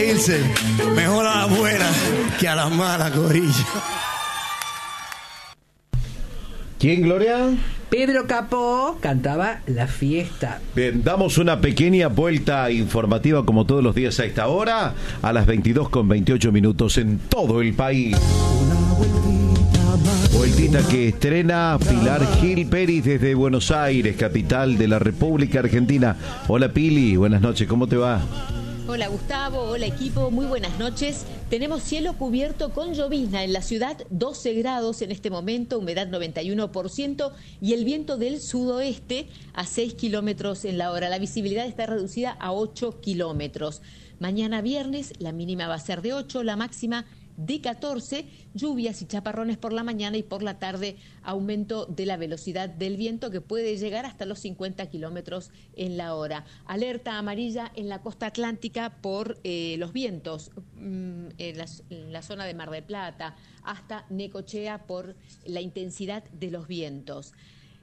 reírse. Mejor a las buenas que a las malas, corillo. ¿Quién, Gloria? Pedro Capó cantaba La Fiesta. Bien, damos una pequeña vuelta informativa como todos los días a esta hora, a las 22:28 en todo el país. Vueltita que estrena Pilar Gil Pérez desde Buenos Aires, capital de la República Argentina. Hola Pili, buenas noches, ¿cómo te va? Hola Gustavo, hola equipo, muy buenas noches. Tenemos cielo cubierto con llovizna en la ciudad, 12 grados en este momento, humedad 91% y el viento del sudoeste a 6 kilómetros en la hora. La visibilidad está reducida a 8 kilómetros. Mañana viernes la mínima va a ser de 8, la máxima de 14, lluvias y chaparrones por la mañana y por la tarde aumento de la velocidad del viento que puede llegar hasta los 50 kilómetros en la hora. Alerta amarilla en la costa atlántica por los vientos en la zona de Mar del Plata hasta Necochea por la intensidad de los vientos.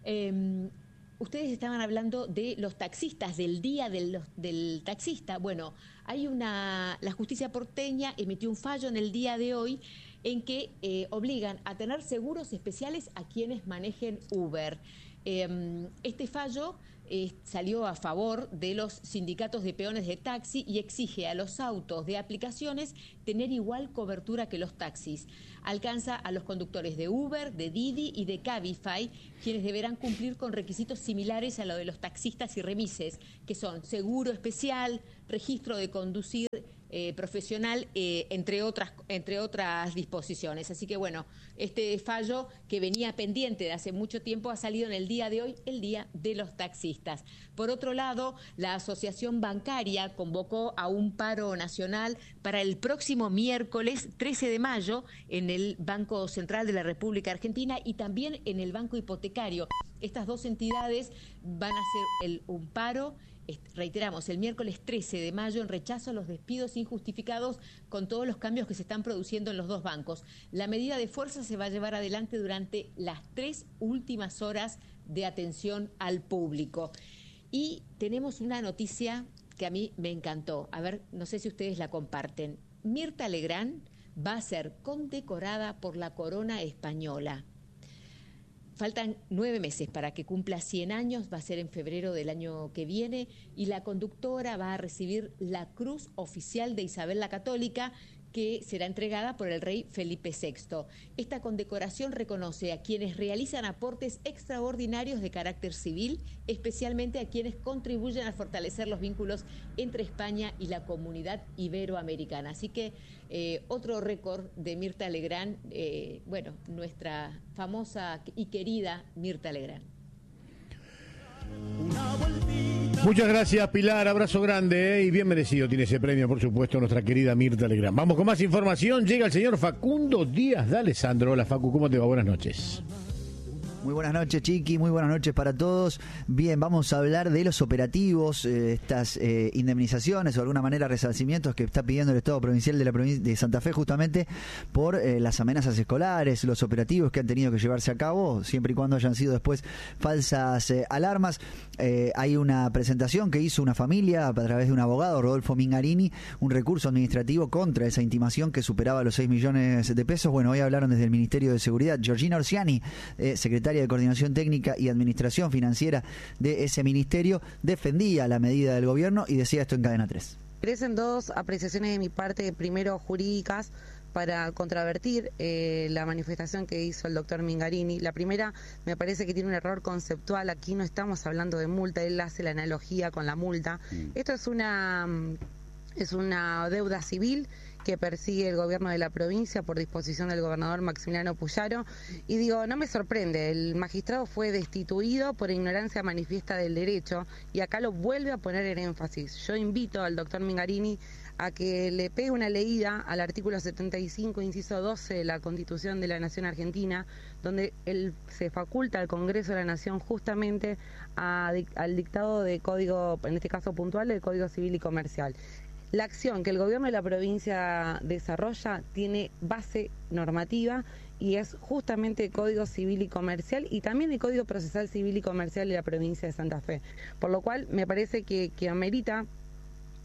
Ustedes estaban hablando de los taxistas, del día del taxista. Bueno, la justicia porteña emitió un fallo en el día de hoy en que obligan a tener seguros especiales a quienes manejen Uber. Este fallo salió a favor de los sindicatos de peones de taxi y exige a los autos de aplicaciones tener igual cobertura que los taxis. Alcanza a los conductores de Uber, de Didi y de Cabify, quienes deberán cumplir con requisitos similares a los de los taxistas y remises, que son seguro especial, registro de conducir profesional, entre otras disposiciones. Así que bueno, este fallo que venía pendiente de hace mucho tiempo ha salido en el día de hoy, el Día de los Taxistas. Por otro lado, la Asociación Bancaria convocó a un paro nacional para el próximo miércoles 13 de mayo en el Banco Central de la República Argentina y también en el Banco Hipotecario. Estas dos entidades van a hacer un paro, reiteramos, el miércoles 13 de mayo en rechazo a los despidos injustificados con todos los cambios que se están produciendo en los dos bancos. La medida de fuerza se va a llevar adelante durante las 3 últimas horas de atención al público. Y tenemos una noticia que a mí me encantó. A ver, no sé si ustedes la comparten. Mirta Legrand va a ser condecorada por la corona española. Faltan 9 meses para que cumpla 100 años, va a ser en febrero del año que viene, y la conductora va a recibir la Cruz Oficial de Isabel la Católica, que será entregada por el rey Felipe VI. Esta condecoración reconoce a quienes realizan aportes extraordinarios de carácter civil, especialmente a quienes contribuyen a fortalecer los vínculos entre España y la comunidad iberoamericana. Así que otro récord de Mirta Legrand, nuestra famosa y querida Mirta Legrand. Muchas gracias, Pilar, abrazo grande, y bien merecido tiene ese premio, por supuesto, nuestra querida Mirta Legrand. Vamos con más información, llega el señor Facundo Díaz de Alessandro. Hola Facu, ¿cómo te va? Buenas noches. Muy buenas noches, Chiqui, muy buenas noches para todos. Bien, vamos a hablar de los operativos, estas indemnizaciones o de alguna manera resarcimientos que está pidiendo el Estado provincial de la provincia de Santa Fe justamente por las amenazas escolares, los operativos que han tenido que llevarse a cabo, siempre y cuando hayan sido después falsas alarmas. Hay una presentación que hizo una familia a través de un abogado, Rodolfo Mingarini, un recurso administrativo contra esa intimación que superaba los 6 millones de pesos. Bueno, hoy hablaron desde el Ministerio de Seguridad. Georgina Orsiani, secretaria de Coordinación Técnica y Administración Financiera de ese ministerio, defendía la medida del gobierno y decía esto en Cadena 3. Merecen 2 apreciaciones de mi parte, primero jurídicas, para contravertir la manifestación que hizo el doctor Mingarini. La primera, me parece que tiene un error conceptual. Aquí no estamos hablando de multa, él hace la analogía con la multa. Esto es una deuda civil que persigue el gobierno de la provincia por disposición del gobernador Maximiliano Puyaro, y digo, no me sorprende, el magistrado fue destituido por ignorancia manifiesta del derecho y acá lo vuelve a poner en énfasis. Yo invito al doctor Mingarini a que le pegue una leída al artículo 75, inciso 12 de la Constitución de la Nación Argentina, donde se faculta al Congreso de la Nación justamente al dictado de código, en este caso puntual, del Código Civil y Comercial. La acción que el gobierno de la provincia desarrolla tiene base normativa y es justamente el Código Civil y Comercial y también el Código Procesal Civil y Comercial de la provincia de Santa Fe. Por lo cual me parece que amerita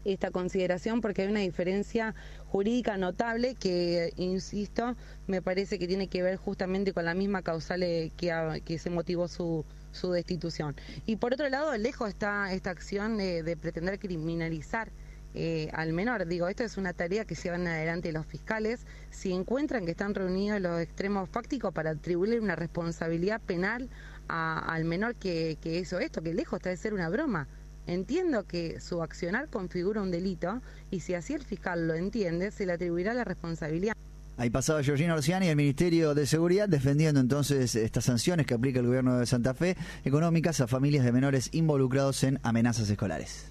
esta consideración porque hay una diferencia jurídica notable que, insisto, me parece que tiene que ver justamente con la misma causal que se motivó su destitución. Y por otro lado, lejos está esta acción de pretender criminalizar al menor. Digo, esto es una tarea que llevan adelante los fiscales si encuentran que están reunidos los extremos fácticos para atribuirle una responsabilidad penal al menor que hizo esto, que lejos está de ser una broma. Entiendo que su accionar configura un delito y si así el fiscal lo entiende, se le atribuirá la responsabilidad. Ahí pasaba Georgina Orsiani, el Ministerio de Seguridad, defendiendo entonces estas sanciones que aplica el gobierno de Santa Fe económicas a familias de menores involucrados en amenazas escolares.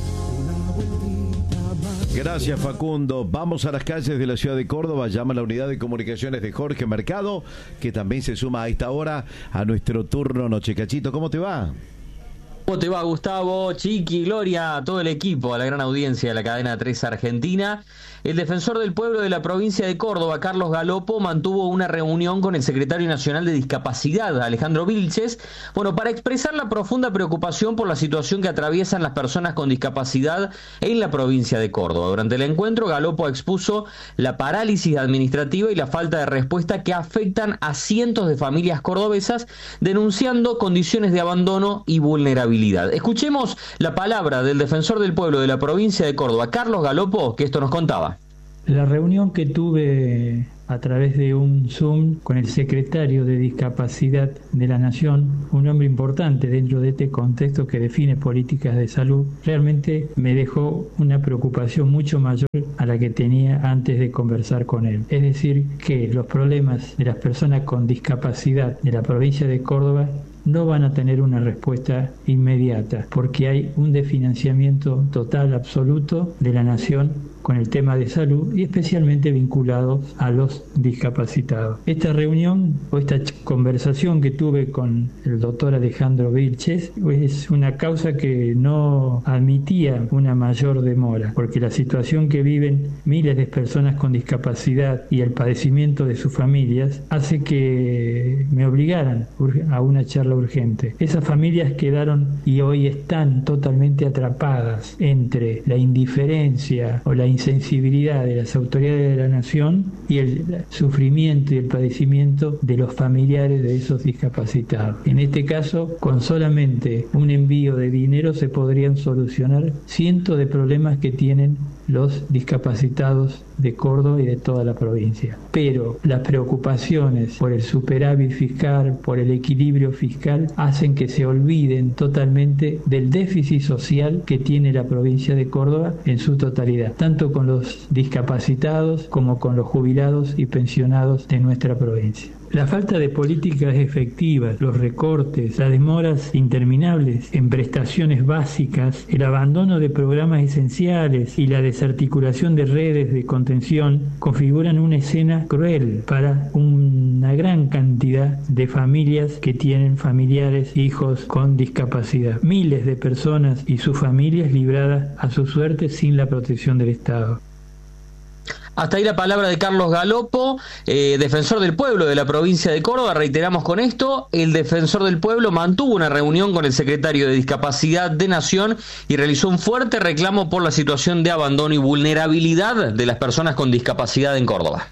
Gracias, Facundo. Vamos a las calles de la ciudad de Córdoba. Llama la unidad de comunicaciones de Jorge Mercado, que también se suma a esta hora a nuestro turno Noche Cachito. ¿Cómo te va? ¿Cómo te va, Gustavo, Chiqui, Gloria, a todo el equipo, a la gran audiencia de la cadena 3 Argentina? El defensor del pueblo de la provincia de Córdoba, Carlos Galopo, mantuvo una reunión con el secretario nacional de Discapacidad, Alejandro Vilches, para expresar la profunda preocupación por la situación que atraviesan las personas con discapacidad en la provincia de Córdoba. Durante el encuentro, Galopo expuso la parálisis administrativa y la falta de respuesta que afectan a cientos de familias cordobesas, denunciando condiciones de abandono y vulnerabilidad. Escuchemos la palabra del defensor del pueblo de la provincia de Córdoba, Carlos Galopo, que esto nos contaba. La reunión que tuve a través de un Zoom con el secretario de Discapacidad de la Nación, un hombre importante dentro de este contexto que define políticas de salud, realmente me dejó una preocupación mucho mayor a la que tenía antes de conversar con él. Es decir, que los problemas de las personas con discapacidad de la provincia de Córdoba no van a tener una respuesta inmediata, porque hay un desfinanciamiento total, absoluto de la Nación con el tema de salud y especialmente vinculado a los discapacitados. Esta reunión o esta conversación que tuve con el doctor Alejandro Vilches es una causa que no admitía una mayor demora, porque la situación que viven miles de personas con discapacidad y el padecimiento de sus familias hace que me obligaran a una charla urgente. Esas familias quedaron y hoy están totalmente atrapadas entre la indiferencia o la insensibilidad de las autoridades de la Nación y el sufrimiento y el padecimiento de los familiares de esos discapacitados. En este caso, con solamente un envío de dinero se podrían solucionar cientos de problemas que tienen los discapacitados de Córdoba y de toda la provincia. Pero las preocupaciones por el superávit fiscal, por el equilibrio fiscal, hacen que se olviden totalmente del déficit social que tiene la provincia de Córdoba en su totalidad, tanto con los discapacitados como con los jubilados y pensionados de nuestra provincia. La falta de políticas efectivas, los recortes, las demoras interminables en prestaciones básicas, el abandono de programas esenciales y la desarticulación de redes de contención configuran una escena cruel para una gran cantidad de familias que tienen familiares, hijos con discapacidad. Miles de personas y sus familias libradas a su suerte sin la protección del Estado. Hasta ahí la palabra de Carlos Galopo, defensor del pueblo de la provincia de Córdoba. Reiteramos con esto, el defensor del pueblo mantuvo una reunión con el secretario de Discapacidad de Nación y realizó un fuerte reclamo por la situación de abandono y vulnerabilidad de las personas con discapacidad en Córdoba.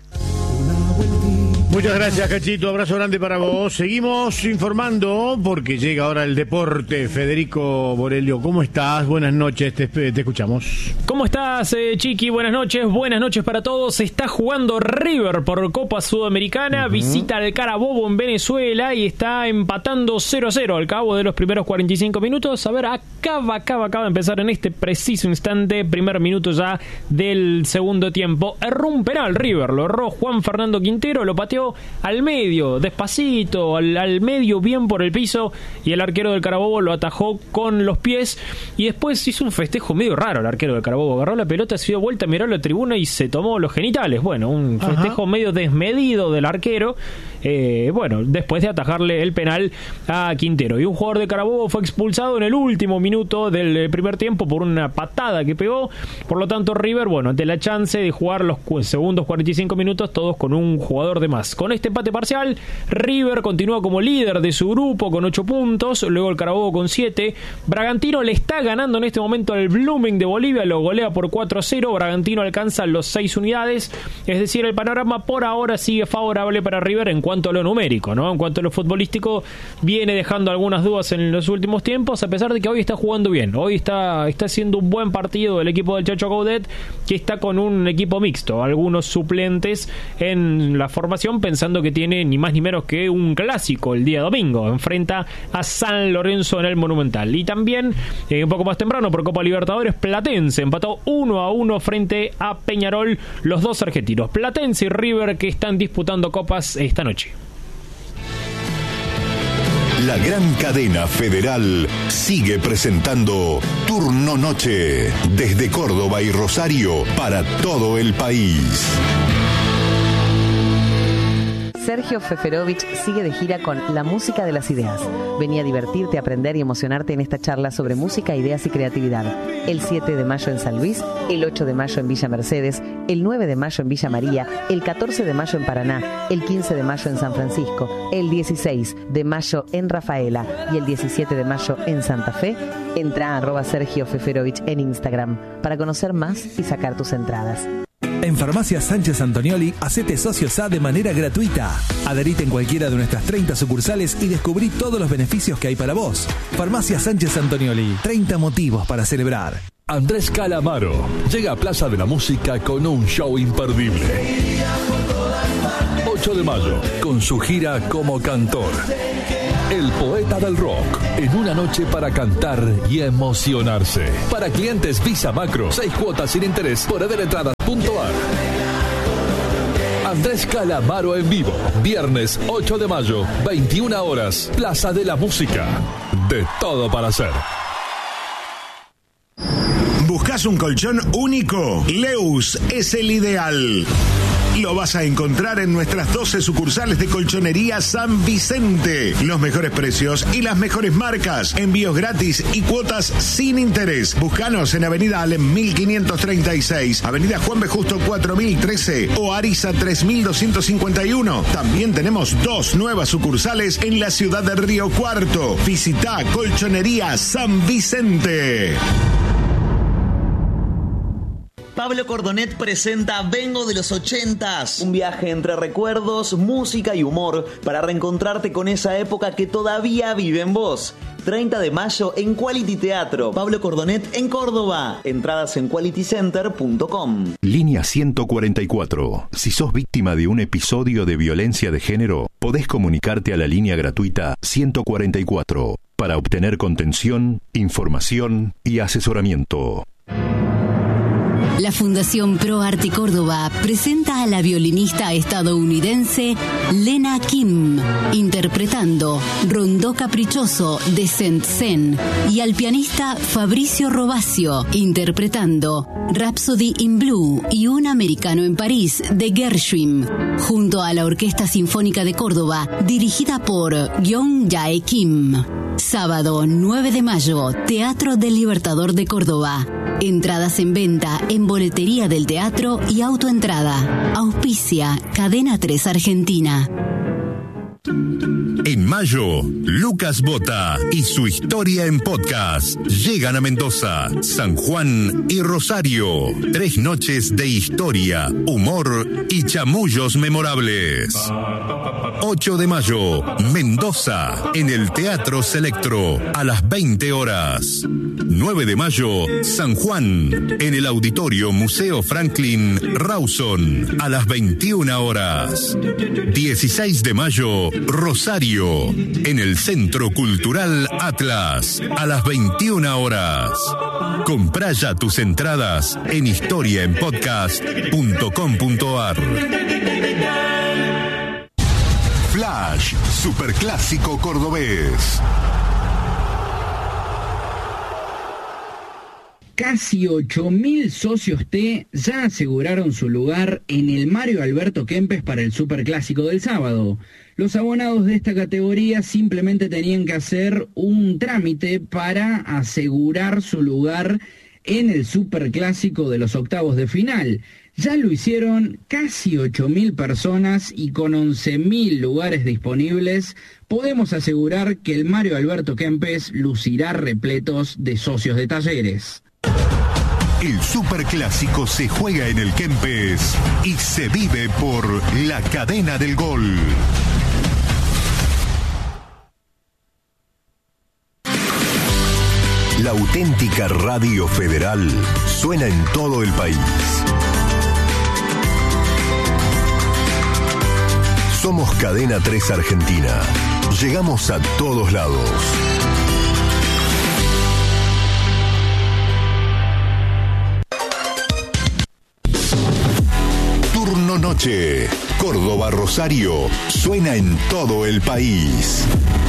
Muchas gracias, Cachito. Abrazo grande para vos. Seguimos informando porque llega ahora el deporte. Federico Borelio, ¿cómo estás? Buenas noches, te escuchamos. ¿Cómo estás, Chiqui? Buenas noches para todos. Se está jugando River por Copa Sudamericana, visita al Carabobo en Venezuela y está empatando 0-0 al cabo de los primeros 45 minutos. A ver, acaba de empezar en este preciso instante, primer minuto ya del segundo tiempo. Erró un penal River, lo erró Juan Fernando Quintero, lo pateó al medio, despacito, al medio, bien por el piso, y el arquero del Carabobo lo atajó con los pies y después hizo un festejo medio raro. El arquero del Carabobo agarró la pelota, se dio vuelta, miró a la tribuna y se tomó los genitales. Bueno, un festejo medio desmedido del arquero. después de atajarle el penal a Quintero. Y un jugador de Carabobo fue expulsado en el último minuto del primer tiempo por una patada que pegó. Por lo tanto, River, ante la chance de jugar los segundos 45 minutos todos con un jugador de más. Con este empate parcial, River continúa como líder de su grupo con 8 puntos, luego el Carabobo con 7. Bragantino le está ganando en este momento al Blooming de Bolivia, lo golea por 4-0. Bragantino alcanza los 6 unidades, es decir, el panorama por ahora sigue favorable para River en cuanto a lo numérico, ¿no? En cuanto a lo futbolístico, viene dejando algunas dudas en los últimos tiempos, a pesar de que hoy está jugando bien. Hoy está haciendo un buen partido el equipo del Chacho Coudet, que está con un equipo mixto, algunos suplentes en la formación, pensando que tiene ni más ni menos que un clásico el día domingo. Enfrenta a San Lorenzo en el Monumental. Y también, un poco más temprano, por Copa Libertadores, Platense empató 1-1 frente a Peñarol, los dos argentinos. Platense y River que están disputando copas esta noche. La gran cadena federal sigue presentando Turno Noche desde Córdoba y Rosario para todo el país. Sergio Feferovich sigue de gira con La Música de las Ideas. Vení a divertirte, aprender y emocionarte en esta charla sobre música, ideas y creatividad. El 7 de mayo en San Luis, el 8 de mayo en Villa Mercedes, el 9 de mayo en Villa María, el 14 de mayo en Paraná, el 15 de mayo en San Francisco, el 16 de mayo en Rafaela y el 17 de mayo en Santa Fe. Entra a @Sergio Feferovich en Instagram para conocer más y sacar tus entradas. En Farmacia Sánchez Antonioli, hacete socio SA de manera gratuita. Adherite en cualquiera de nuestras 30 sucursales y descubrí todos los beneficios que hay para vos. Farmacia Sánchez Antonioli, 30 motivos para celebrar. Andrés Calamaro llega a Plaza de la Música con un show imperdible. 8 de mayo, con su gira como cantor. El poeta del rock, en una noche para cantar y emocionarse. Para clientes Visa Macro, 6 cuotas sin interés por Edelentradas.ar. Andrés Calamaro en vivo, viernes 8 de mayo, 21 horas, Plaza de la Música. De todo para hacer. ¿Buscas un colchón único? Leus es el ideal. Lo vas a encontrar en nuestras 12 sucursales de Colchonería San Vicente. Los mejores precios y las mejores marcas. Envíos gratis y cuotas sin interés. Búscanos en Avenida Alem 1536, Avenida Juan B. Justo 4013 o Ariza 3251. También tenemos 2 nuevas sucursales en la ciudad de Río Cuarto. Visita Colchonería San Vicente. Pablo Cordonet presenta Vengo de los 80s, un viaje entre recuerdos, música y humor para reencontrarte con esa época que todavía vive en vos. 30 de mayo en Quality Teatro. Pablo Cordonet en Córdoba. Entradas en qualitycenter.com. Línea 144. Si sos víctima de un episodio de violencia de género, podés comunicarte a la línea gratuita 144 para obtener contención, información y asesoramiento. La Fundación Pro Arte Córdoba presenta a la violinista estadounidense Lena Kim, interpretando Rondó Caprichoso de Saint-Saëns, y al pianista Fabricio Robacio, interpretando Rhapsody in Blue y Un Americano en París de Gershwin, junto a la Orquesta Sinfónica de Córdoba, dirigida por Gyeong Jae Kim. Sábado 9 de mayo, Teatro del Libertador de Córdoba. Entradas en venta en boletería del teatro y autoentrada. Auspicia Cadena 3 Argentina. En mayo, Lucas Bota y su historia en podcast llegan a Mendoza, San Juan y Rosario. 3 noches de historia, humor y chamullos memorables. 8 de mayo, Mendoza, en el Teatro Selectro, a las 20 horas. 9 de mayo, San Juan, en el Auditorio Museo Franklin Rawson, a las 21 horas. 16 de mayo, Rosario, en el Centro Cultural Atlas, a las 21 horas. Comprá ya tus entradas en historiaenpodcast.com.ar. Flash, superclásico cordobés. casi 8.000 socios T ya aseguraron su lugar en el Mario Alberto Kempes para el Superclásico del sábado. Los abonados de esta categoría simplemente tenían que hacer un trámite para asegurar su lugar en el Superclásico de los octavos de final. Ya lo hicieron casi 8.000 personas y con 11.000 lugares disponibles, podemos asegurar que el Mario Alberto Kempes lucirá repletos de socios de Talleres. El Superclásico se juega en el Kempes y se vive por la cadena del gol. La auténtica Radio Federal suena en todo el país. Somos Cadena 3 Argentina. Llegamos a todos lados. Turno noche. Córdoba Rosario suena en todo el país.